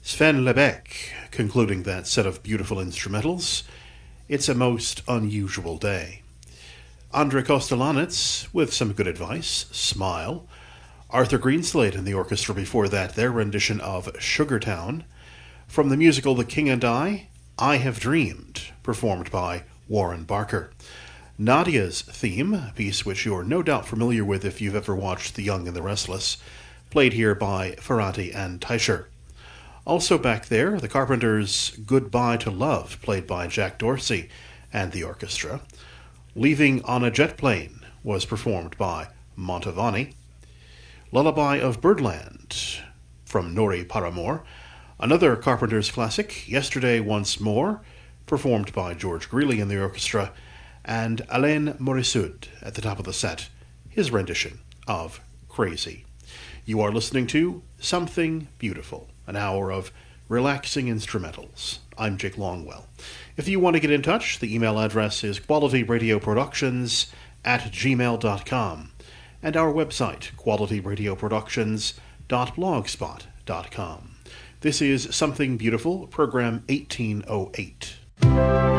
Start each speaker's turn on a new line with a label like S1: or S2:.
S1: Sven Lebeck concluding that set of beautiful instrumentals, It's a Most Unusual Day. Andrei Kostelanetz with some good advice, Smile. Arthur Greenslade and the orchestra before that, their rendition of Sugartown. From the musical The King and I Have Dreamed, performed by Warren Barker. Nadia's theme, a piece which you're no doubt familiar with if you've ever watched The Young and the Restless, played here by Ferrati and Teicher. Also back there, the Carpenters' Goodbye to Love, played by Jack Dorsey and the orchestra. Leaving on a Jet Plane was performed by Montavani. Lullaby of Birdland from Nori Paramore. Another Carpenters classic, Yesterday Once More, performed by George Greeley and the orchestra. And Alain Morisud at the top of the set, his rendition of Crazy. You are listening to Something Beautiful, an hour of relaxing instrumentals. I'm Jake Longwell. If you want to get in touch, the email address is qualityradioproductions@gmail.com, and our website, qualityradioproductions.blogspot.com. This is Something Beautiful, program 1808.